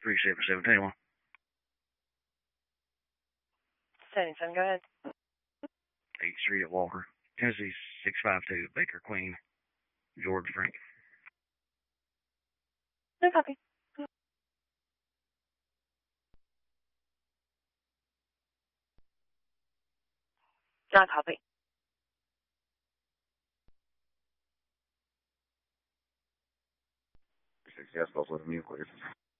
3717. 77, go ahead. 8th Street at Walker. Tennessee 652. Baker Queen. George Frank. No copy. Not copy. Successful with nuclear.